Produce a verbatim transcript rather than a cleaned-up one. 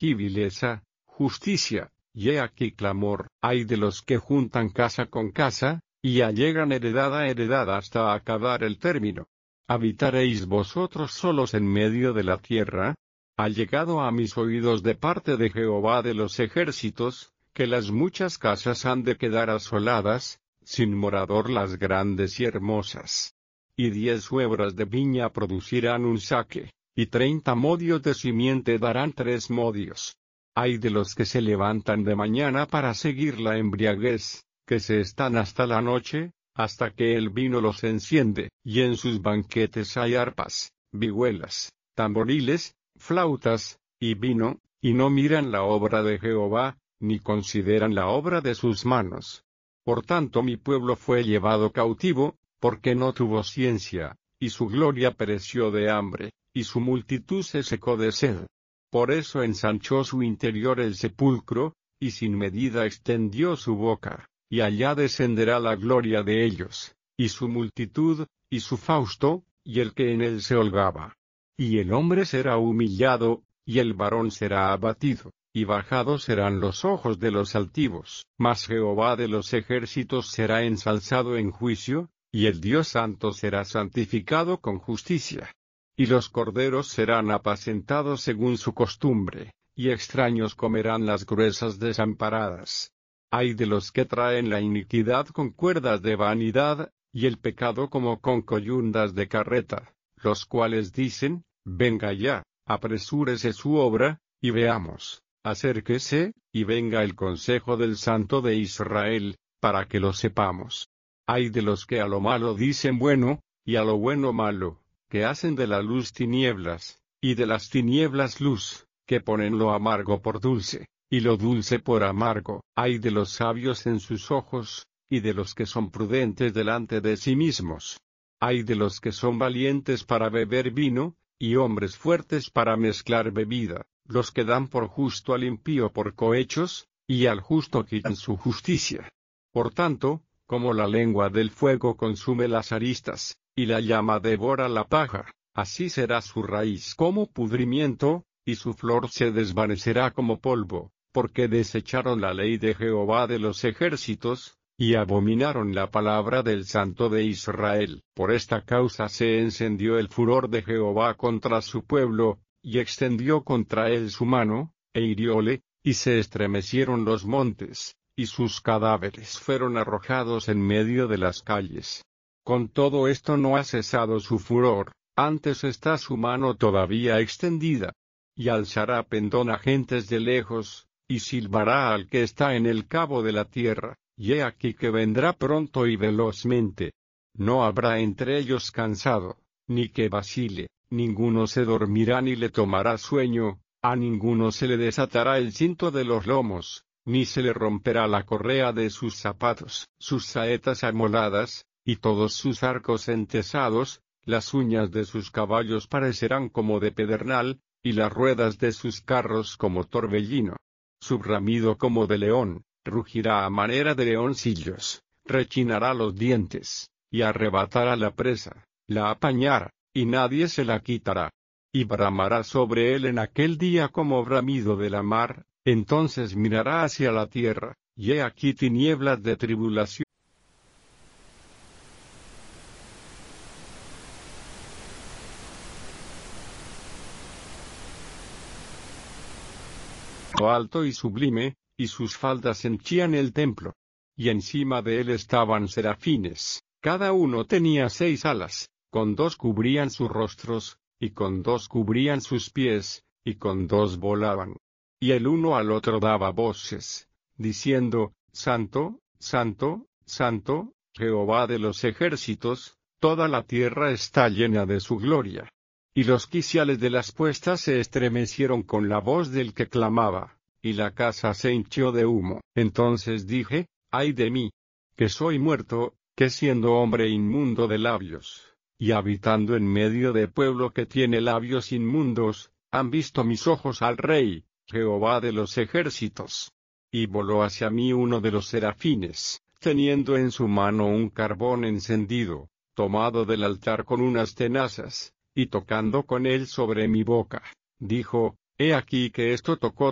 aquí vileza, justicia, y he aquí clamor. Hay de los que juntan casa con casa, y allegan heredad a heredad hasta acabar el término. ¿Habitaréis vosotros solos en medio de la tierra? Ha llegado a mis oídos de parte de Jehová de los ejércitos, que las muchas casas han de quedar asoladas, sin morador las grandes y hermosas. Y diez huebras de viña producirán un saque, y treinta modios de simiente darán tres modios. Hay de los que se levantan de mañana para seguir la embriaguez, que se están hasta la noche, hasta que el vino los enciende, y en sus banquetes hay arpas, vihuelas, tamboriles, flautas, y vino, y no miran la obra de Jehová, ni consideran la obra de sus manos. Por tanto mi pueblo fue llevado cautivo, porque no tuvo ciencia, y su gloria pereció de hambre, y su multitud se secó de sed. Por eso ensanchó su interior el sepulcro, y sin medida extendió su boca, y allá descenderá la gloria de ellos, y su multitud, y su fausto, y el que en él se holgaba. Y el hombre será humillado, y el varón será abatido, y bajados serán los ojos de los altivos. Mas Jehová de los ejércitos será ensalzado en juicio, y el Dios santo será santificado con justicia. Y los corderos serán apacentados según su costumbre, y extraños comerán las gruesas desamparadas. Hay de los que traen la iniquidad con cuerdas de vanidad, y el pecado como con coyundas de carreta, los cuales dicen, venga ya, apresúrese su obra, y veamos, acérquese, y venga el consejo del Santo de Israel, para que lo sepamos. Hay de los que a lo malo dicen bueno, y a lo bueno malo, que hacen de la luz tinieblas, y de las tinieblas luz, que ponen lo amargo por dulce, y lo dulce por amargo. Hay de los sabios en sus ojos, y de los que son prudentes delante de sí mismos. Hay de los que son valientes para beber vino, y hombres fuertes para mezclar bebida, los que dan por justo al impío por cohechos, y al justo quitan su justicia. Por tanto, como la lengua del fuego consume las aristas, y la llama devora la paja, así será su raíz como pudrimiento, y su flor se desvanecerá como polvo, porque desecharon la ley de Jehová de los ejércitos, y abominaron la palabra del Santo de Israel. Por esta causa se encendió el furor de Jehová contra su pueblo, y extendió contra él su mano, e hirióle, y se estremecieron los montes, y sus cadáveres fueron arrojados en medio de las calles. Con todo esto no ha cesado su furor, antes está su mano todavía extendida. Y alzará pendón a gentes de lejos, y silbará al que está en el cabo de la tierra, y he aquí que vendrá pronto y velozmente. No habrá entre ellos cansado, ni que vacile, ninguno se dormirá ni le tomará sueño, a ninguno se le desatará el cinto de los lomos, ni se le romperá la correa de sus zapatos. Sus saetas amoladas, y todos sus arcos entesados, las uñas de sus caballos parecerán como de pedernal, y las ruedas de sus carros como torbellino. Su bramido como de león, rugirá a manera de leoncillos, rechinará los dientes, y arrebatará la presa, la apañará, y nadie se la quitará. Y bramará sobre él en aquel día como bramido de la mar, entonces mirará hacia la tierra, y he aquí tinieblas de tribulación. Alto y sublime, y sus faldas henchían el templo. Y encima de él estaban serafines, cada uno tenía seis alas, con dos cubrían sus rostros, y con dos cubrían sus pies, y con dos volaban. Y el uno al otro daba voces, diciendo, Santo, Santo, Santo, Jehová de los ejércitos, toda la tierra está llena de su gloria. Y los quiciales de las puestas se estremecieron con la voz del que clamaba, y la casa se hinchió de humo. Entonces dije, ay de mí, que soy muerto, que siendo hombre inmundo de labios, y habitando en medio de pueblo que tiene labios inmundos, han visto mis ojos al Rey, Jehová de los ejércitos. Y voló hacia mí uno de los serafines, teniendo en su mano un carbón encendido, tomado del altar con unas tenazas, y tocando con él sobre mi boca, dijo, he aquí que esto tocó